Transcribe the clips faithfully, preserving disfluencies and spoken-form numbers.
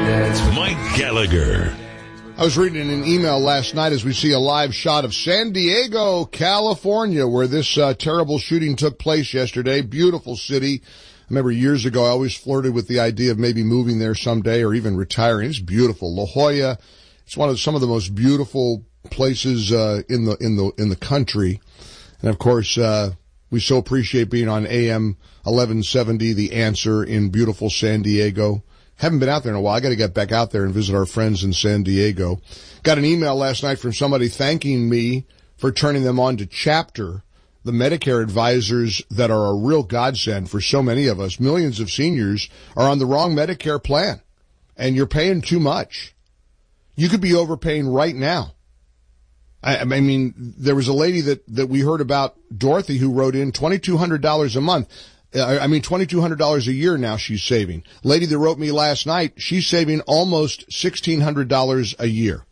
Mike Gallagher. I was reading an email last night as we see a live shot of San Diego, California, where this uh, terrible shooting took place yesterday. Beautiful city. I remember years ago I always flirted with the idea of maybe moving there someday or even retiring. It's beautiful. La Jolla, it's one of some of the most beautiful places uh, in the in the in the country. And of course, uh, we so appreciate being on A M eleven seventy, The Answer in beautiful San Diego. Haven't been out there in a while. I got to get back out there and visit our friends in San Diego. Got an email last night from somebody thanking me for turning them on to Chapter, the Medicare advisors that are a real godsend for so many of us. Millions of seniors are on the wrong Medicare plan, and you're paying too much. You could be overpaying right now. I, I mean, there was a lady that, that we heard about, Dorothy, who wrote in twenty-two hundred dollars a month. I mean, twenty-two hundred dollars a year now she's saving. Lady that wrote me last night, she's saving almost sixteen hundred dollars a year.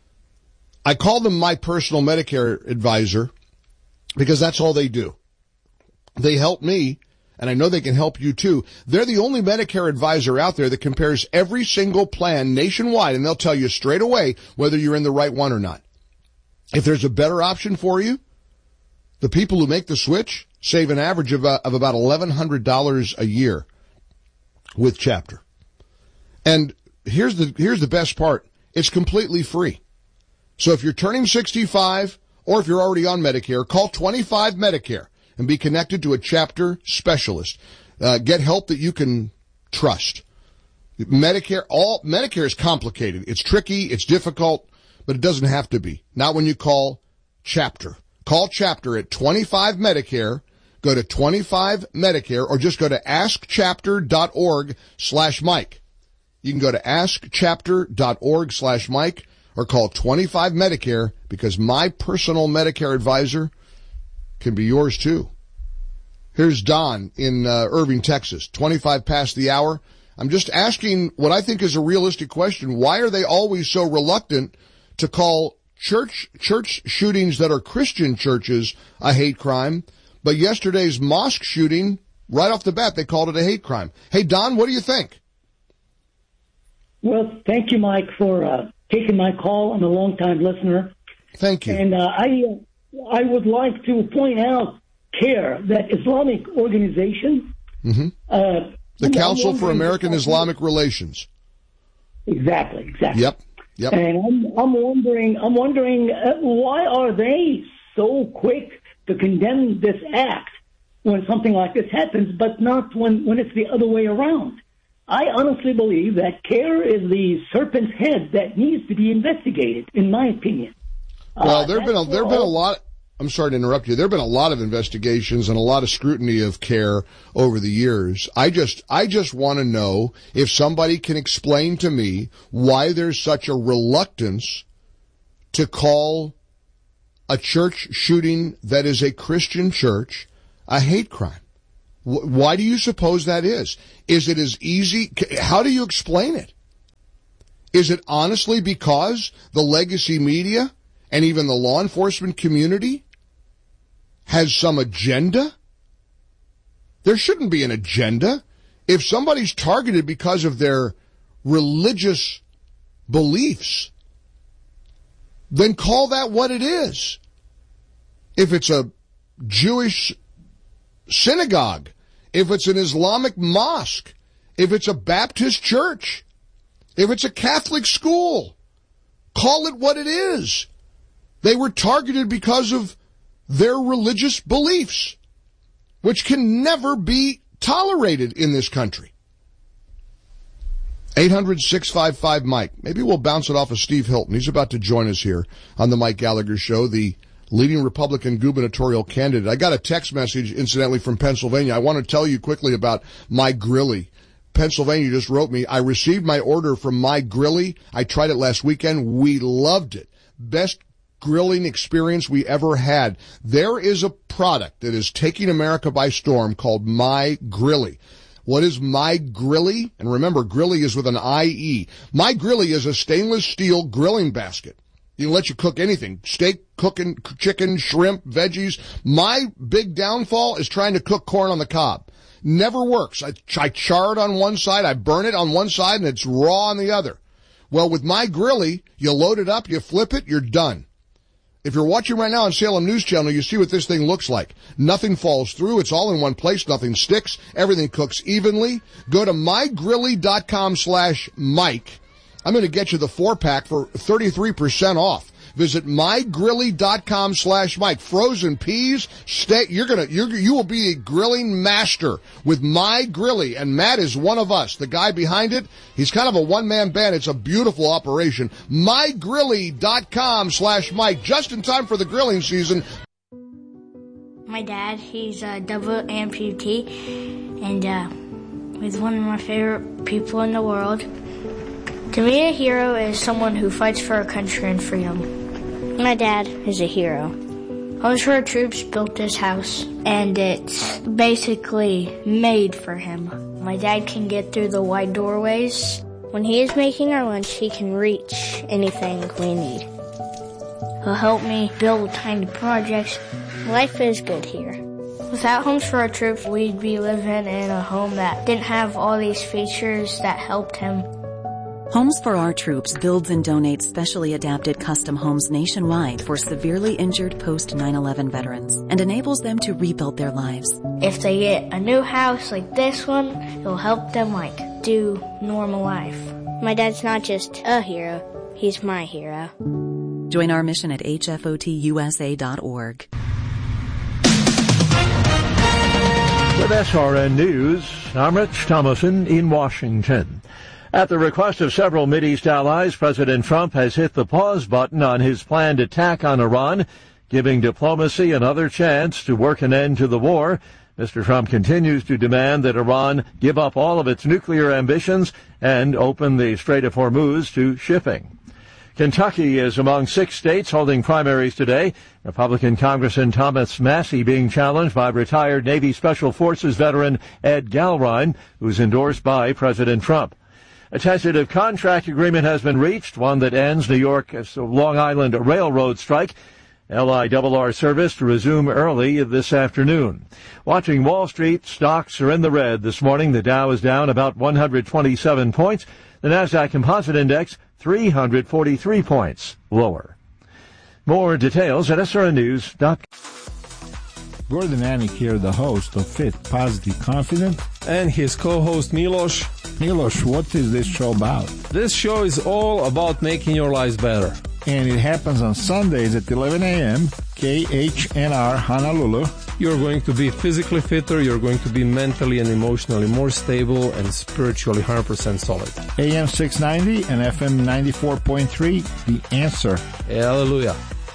I call them my personal Medicare advisor because that's all they do. They help me, and I know they can help you too. They're the only Medicare advisor out there that compares every single plan nationwide, and they'll tell you straight away whether you're in the right one or not. If there's a better option for you, the people who make the switch save an average of, uh, of about eleven hundred dollars a year with Chapter. And here's the, here's the best part. It's completely free. So if you're turning sixty-five or if you're already on Medicare, call twenty-five Medicare and be connected to a Chapter specialist. Uh, get help that you can trust. Medicare, all, Medicare is complicated. It's tricky. It's difficult, but it doesn't have to be. Not when you call Chapter. Call Chapter at twenty-five Medicare. Go to twenty-five Medicare or just go to askchapter.org slash Mike. You can go to askchapter.org slash Mike or call twenty-five Medicare because my personal Medicare advisor can be yours too. Here's Don in uh, Irving, Texas, twenty-five past the hour. I'm just asking what I think is a realistic question. Why are they always so reluctant to call church church shootings that are Christian churches a hate crime? But yesterday's mosque shooting, right off the bat, they called it a hate crime. Hey, Don, what do you think? Well, thank you, Mike, for uh, taking my call. I'm a long-time listener. Thank you. And uh, I uh, I would like to point out, CARE, that Islamic organization. Mm-hmm. Uh, the Council for American Islamic Relations. Exactly, exactly. Yep, yep. And I'm, I'm wondering, I'm wondering uh, why are they so quick to condemn this act when something like this happens, but not when, when it's the other way around? I honestly believe that CARE is the serpent's head that needs to be investigated, in my opinion. Well, uh, there have been a, there have been a lot. I'm sorry to interrupt you. There have been a lot of investigations and a lot of scrutiny of CARE over the years. I just I just want to know if somebody can explain to me why there's such a reluctance to call a church shooting that is a Christian church a hate crime. Why do you suppose that is? Is it as easy? How do you explain it? Is it honestly because the legacy media and even the law enforcement community has some agenda? There shouldn't be an agenda. If somebody's targeted because of their religious beliefs, then call that what it is. If it's a Jewish synagogue, if it's an Islamic mosque, if it's a Baptist church, if it's a Catholic school, call it what it is. They were targeted because of their religious beliefs, which can never be tolerated in this country. eight hundred, six five five, Mike. Maybe we'll bounce it off of Steve Hilton. He's about to join us here on the Mike Gallagher Show, the leading Republican gubernatorial candidate. I got a text message, incidentally, from Pennsylvania. I want to tell you quickly about My Grilly. Pennsylvania just wrote me, I received my order from My Grilly. I tried it last weekend. We loved it. Best grilling experience we ever had. There is a product that is taking America by storm called My Grilly. What is My Grilly? And remember, Grilly is with an I E. My Grilly is a stainless steel grilling basket. You can let you cook anything. Steak, cooking, chicken, shrimp, veggies. My big downfall is trying to cook corn on the cob. Never works. I, I char it on one side, I burn it on one side, and it's raw on the other. Well, with My Grilly, you load it up, you flip it, you're done. If you're watching right now on Salem News Channel, you see what this thing looks like. Nothing falls through. It's all in one place. Nothing sticks. Everything cooks evenly. Go to mygrilly.com slash Mike. I'm going to get you the four-pack for thirty-three percent off. Visit mygrilly.com slash Mike. Frozen peas, steak. You're gonna, you're, you will be a grilling master with My Grilly. And Matt is one of us, the guy behind it. He's kind of a one-man band. It's a beautiful operation. mygrilly.com slash Mike. Just in time for the grilling season. My dad, he's a double amputee, and uh, he's one of my favorite people in the world. To me, a hero is someone who fights for our country and freedom. My dad is a hero. Homes for Our Troops built this house, and it's basically made for him. My dad can get through the wide doorways. When he is making our lunch, he can reach anything we need. He'll help me build tiny projects. Life is good here. Without Homes for Our Troops, we'd be living in a home that didn't have all these features that helped him. Homes for Our Troops builds and donates specially adapted custom homes nationwide for severely injured post nine eleven veterans and enables them to rebuild their lives. If they get a new house like this one, it'll help them, like, do normal life. My dad's not just a hero, he's my hero. Join our mission at H F O T U S A dot org. With S R N News, I'm Rich Thomason in Washington. At the request of several Mideast allies, President Trump has hit the pause button on his planned attack on Iran, giving diplomacy another chance to work an end to the war. Mister Trump continues to demand that Iran give up all of its nuclear ambitions and open the Strait of Hormuz to shipping. Kentucky is among six states holding primaries today. Republican Congressman Thomas Massie being challenged by retired Navy Special Forces veteran Ed Galrine, who's endorsed by President Trump. A tentative contract agreement has been reached, one that ends New York's Long Island Railroad strike. L I R R service to resume early this afternoon. Watching Wall Street, stocks are in the red this morning. The Dow is down about one hundred twenty-seven points. The Nasdaq Composite Index, three hundred forty-three points lower. More details at S R N news dot com. Gordon Anik here, the host of Fit, Positive, Confident. And his co-host Milos. Milos, what is this show about? This show is all about making your lives better. And it happens on Sundays at eleven a.m., K H N R Honolulu. You're going to be physically fitter, you're going to be mentally and emotionally more stable, and spiritually one hundred percent solid. A M six ninety and F M ninety-four point three, The Answer. Hallelujah.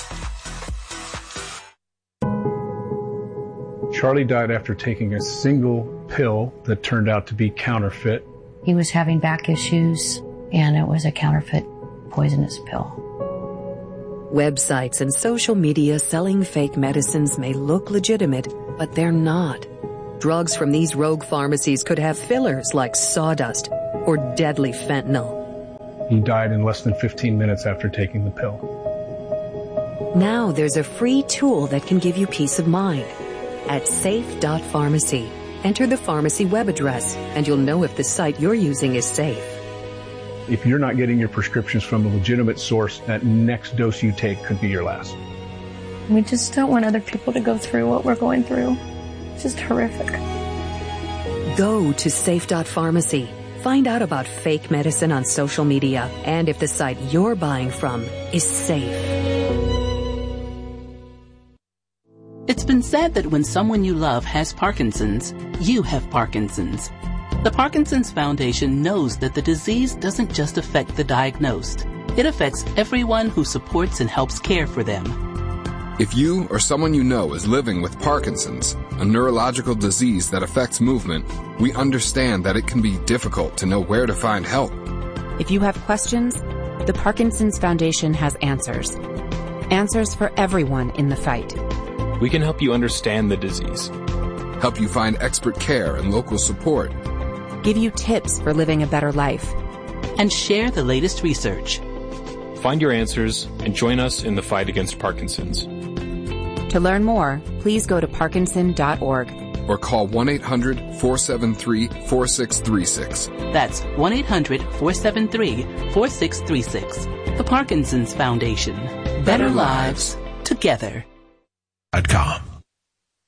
Charlie died after taking a single pill that turned out to be counterfeit. He was having back issues, and it was a counterfeit poisonous pill. Websites and social media selling fake medicines may look legitimate, but they're not. Drugs from these rogue pharmacies could have fillers like sawdust or deadly fentanyl. He died in less than fifteen minutes after taking the pill. Now there's a free tool that can give you peace of mind. At safe dot pharmacy, enter the pharmacy web address, and you'll know if the site you're using is safe. If you're not getting your prescriptions from a legitimate source, that next dose you take could be your last. We just don't want other people to go through what we're going through. It's just horrific. Go to safe dot pharmacy. Find out about fake medicine on social media and if the site you're buying from is safe. It's been said that when someone you love has Parkinson's, you have Parkinson's. The Parkinson's Foundation knows that the disease doesn't just affect the diagnosed. It affects everyone who supports and helps care for them. If you or someone you know is living with Parkinson's, a neurological disease that affects movement, we understand that it can be difficult to know where to find help. If you have questions, the Parkinson's Foundation has answers. Answers for everyone in the fight. We can help you understand the disease, help you find expert care and local support, give you tips for living a better life, and share the latest research. Find your answers and join us in the fight against Parkinson's. To learn more, please go to parkinson dot org. or call one eight hundred four seven three four six three six. That's one eight hundred four seven three four six three six. The Parkinson's Foundation. Better lives together. dot com.